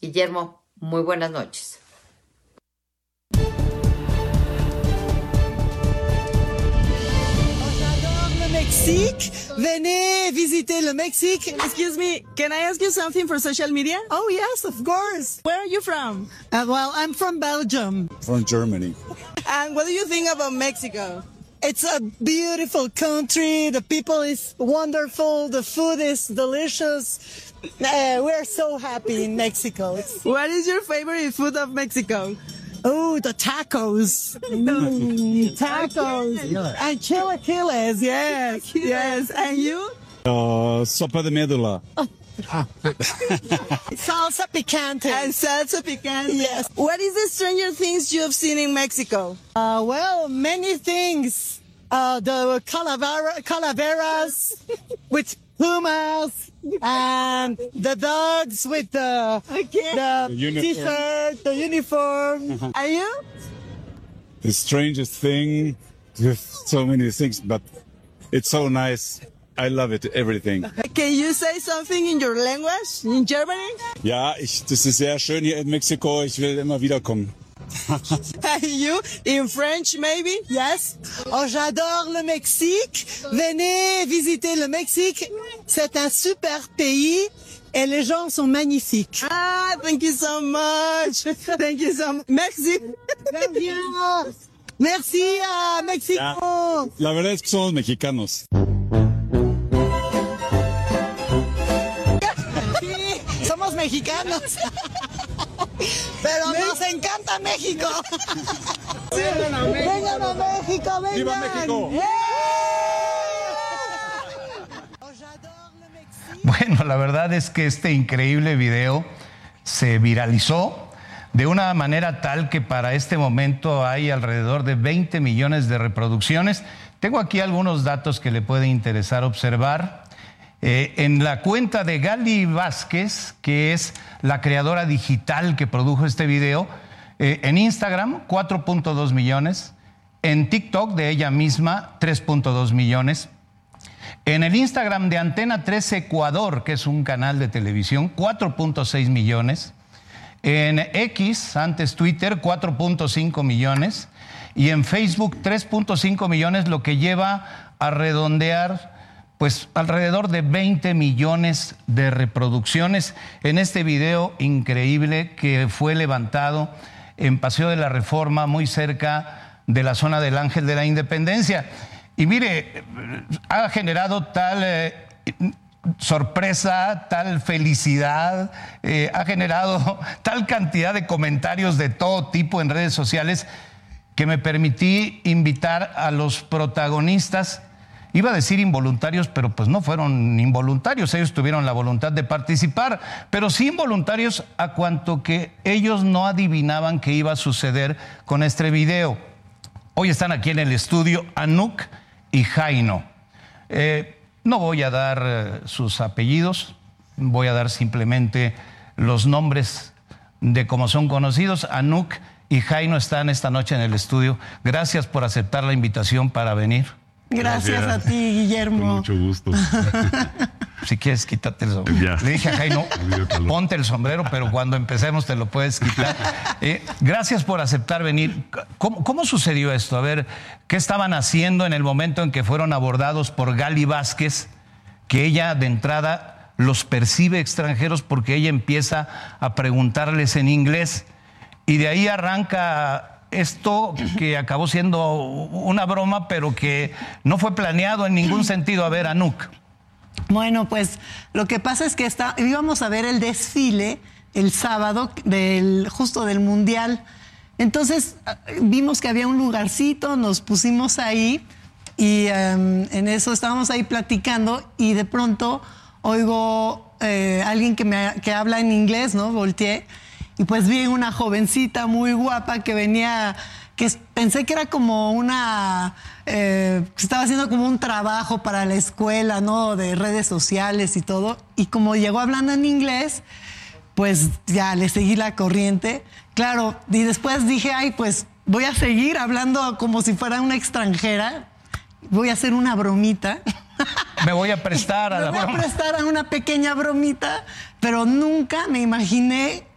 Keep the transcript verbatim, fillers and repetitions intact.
Guillermo, muy buenas noches. Mexique. Venez visiter le Mexique. Excuse me, can I ask you something for social media? Oh, yes, of course. Where are you from? Uh, well, I'm from Belgium. From Germany. And what do you think about Mexico? It's a beautiful country. The people is wonderful. The food is delicious. Uh, we're so happy in Mexico. It's... What is your favorite food of Mexico? Oh, the tacos. Mm, tacos. And chilaquiles, yes. Yes. And you? Uh, sopa de médula. Oh. Salsa picante. And salsa picante. Yes. What is the stranger things you have seen in Mexico? Uh, well, many things. Uh, the calavera, calaveras with plumas, and the dogs with the, okay. the, the t-shirt, the uniform. Uh-huh. And you? The strangest thing, with so many things, but it's so nice. I love it, everything. Can you say something in your language, in Germany? Ja, ich, das ist sehr schön hier in Mexiko. Ich will immer wiederkommen. And you, in French, maybe? Yes. Oh, j'adore le Mexique. Venez visiter le Mexique. C'est un super pays et les gens sont magnifiques. Ah, thank you so much. Thank you so much. Merci. Merci a México. Ja, la verdad es que somos mexicanos. Sí, somos mexicanos. Pero nos encanta México. Sí. Vengan a México, vengan. ¡Viva México! ¡Yeah! Bueno, la verdad es que este increíble video se viralizó de una manera tal que para este momento hay alrededor de veinte millones de reproducciones. Tengo aquí algunos datos que le puede interesar observar. Eh, en la cuenta de Gali Vázquez, que es la creadora digital que produjo este video, eh, en Instagram cuatro punto dos millones, en TikTok de ella misma tres punto dos millones, en el Instagram de Antena tres Ecuador, que es un canal de televisión, cuatro punto seis millones, en X, antes Twitter, cuatro punto cinco millones, y en Facebook tres punto cinco millones, lo que lleva a redondear pues alrededor de veinte millones de reproducciones en este video increíble que fue levantado en Paseo de la Reforma, muy cerca de la zona del Ángel de la Independencia. Y mire, ha generado tal eh, sorpresa, tal felicidad, eh, ha generado tal cantidad de comentarios de todo tipo en redes sociales que me permití invitar a los protagonistas. Iba a decir involuntarios, pero pues no fueron involuntarios, ellos tuvieron la voluntad de participar, pero sí involuntarios a cuanto que ellos no adivinaban que iba a suceder con este video. Hoy están aquí en el estudio Anuk y Jaino. Eh, no voy a dar eh, sus apellidos, voy a dar simplemente los nombres de cómo son conocidos. Anuk y Jaino están esta noche en el estudio. Gracias por aceptar la invitación para venir. Gracias, Gracias a ti, Guillermo. Con mucho gusto. Si quieres, quítate el sombrero. Ya. Le dije a Jaino, ponte el sombrero, pero cuando empecemos te lo puedes quitar. Eh, gracias por aceptar venir. ¿Cómo, ¿Cómo sucedió esto? A ver, ¿qué estaban haciendo en el momento en que fueron abordados por Gali Vázquez? Que ella de entrada los percibe extranjeros porque ella empieza a preguntarles en inglés y de ahí arranca esto que acabó siendo una broma, pero que no fue planeado en ningún sentido. A ver, Anuk. Bueno, pues lo que pasa es que está, íbamos a ver el desfile el sábado del, justo del Mundial. Entonces vimos que había un lugarcito, nos pusimos ahí y um, en eso estábamos ahí platicando y de pronto oigo eh, alguien que, me, que habla en inglés, ¿no? Volteé. Y pues vi una jovencita muy guapa que venía, que pensé que era como una, eh, que estaba haciendo como un trabajo para la escuela, ¿no? De redes sociales y todo. Y como llegó hablando en inglés, pues ya le seguí la corriente. Claro, y después dije, ay, pues voy a seguir hablando como si fuera una extranjera. Voy a hacer una bromita. Me voy a prestar a la broma. Me voy broma. a prestar a una pequeña bromita, pero nunca me imaginé